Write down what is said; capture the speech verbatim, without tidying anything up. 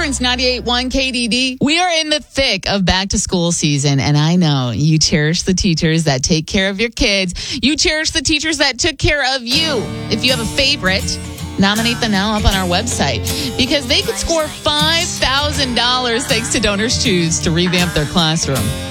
Akron's ninety-eight point one K D D. We are in the thick of back to school season, and I know you cherish the teachers that take care of your kids. You cherish the teachers that took care of you. If you have a favorite, nominate them now up on our website because they could score five thousand dollars thanks to Donors Choose to revamp their classroom.